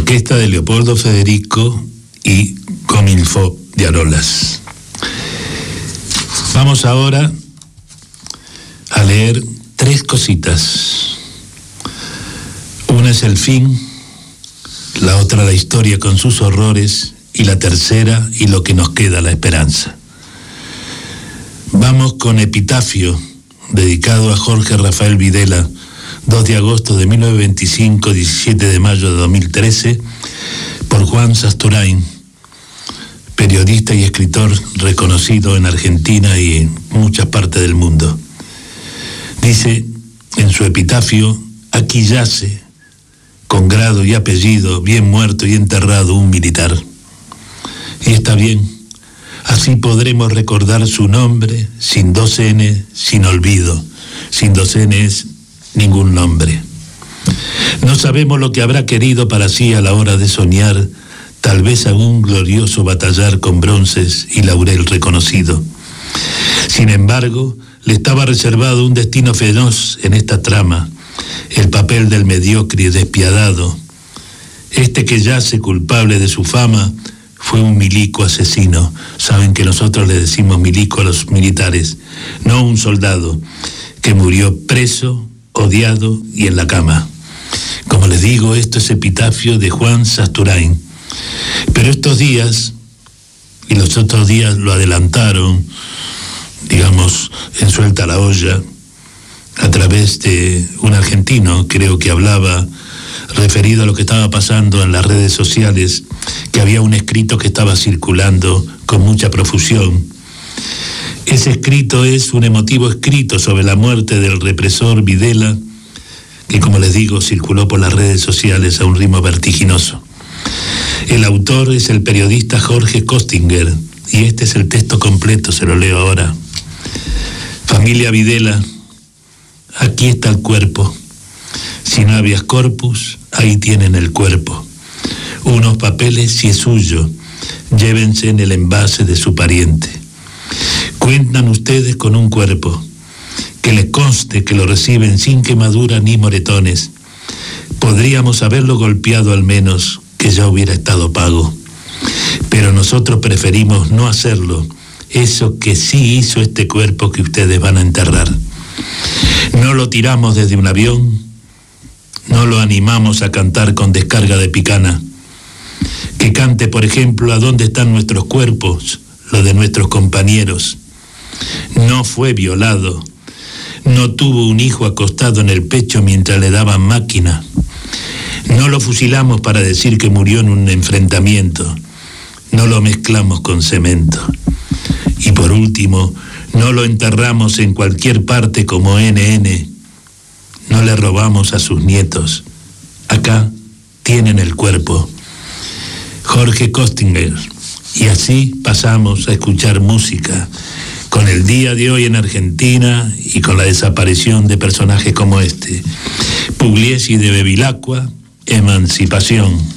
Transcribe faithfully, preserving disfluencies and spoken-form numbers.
orquesta de Leopoldo Federico y Comilfo de Arolas. Vamos ahora a leer tres cositas. Una es el fin, la otra la historia con sus horrores y la tercera y lo que nos queda, la esperanza. Vamos con Epitafio, dedicado a Jorge Rafael Videla, dos de agosto de mil novecientos veinticinco, diecisiete de mayo de dos mil trece, por Juan Sasturain, periodista y escritor reconocido en Argentina y en muchas partes del mundo. Dice en su epitafio: aquí yace, con grado y apellido, bien muerto y enterrado, un militar. Y está bien, así podremos recordar su nombre, sin dos N, sin olvido, sin dos N es ningún nombre. No sabemos lo que habrá querido para sí a la hora de soñar, tal vez algún glorioso batallar con bronces y laurel reconocido. Sin embargo, le estaba reservado un destino feroz en esta trama, el papel del mediocre y despiadado. Este que yace culpable de su fama fue un milico asesino. Saben que nosotros le decimos milico a los militares, no un soldado, que murió preso, odiado y en la cama. Como les digo, esto es epitafio de Juan Sasturain. Pero estos días, y los otros días lo adelantaron, digamos, en Suelta la Olla, a través de un argentino, creo que hablaba, referido a lo que estaba pasando en las redes sociales, que había un escrito que estaba circulando con mucha profusión. Ese escrito es un emotivo escrito sobre la muerte del represor Videla, que, como les digo, circuló por las redes sociales a un ritmo vertiginoso. El autor es el periodista Jorge Kostinger, y este es el texto completo, se lo leo ahora. Familia Videla, aquí está el cuerpo. Sin habeas corpus, ahí tienen el cuerpo. Unos papeles, si es suyo, llévense en el envase de su pariente. Cuentan ustedes con un cuerpo, que les conste que lo reciben sin quemadura ni moretones. Podríamos haberlo golpeado al menos, que ya hubiera estado pago. Pero nosotros preferimos no hacerlo, eso que sí hizo este cuerpo que ustedes van a enterrar. No lo tiramos desde un avión, no lo animamos a cantar con descarga de picana. Que cante, por ejemplo, a dónde están nuestros cuerpos, los de nuestros compañeros. No fue violado, no tuvo un hijo acostado en el pecho mientras le daban máquina. No lo fusilamos para decir que murió en un enfrentamiento, no lo mezclamos con cemento. Y por último, no lo enterramos en cualquier parte como N N, no le robamos a sus nietos. Acá tienen el cuerpo. Jorge Kostinger. Y así pasamos a escuchar música, con el día de hoy en Argentina y con la desaparición de personajes como este. Pugliesi de Bevilacqua, Emancipación.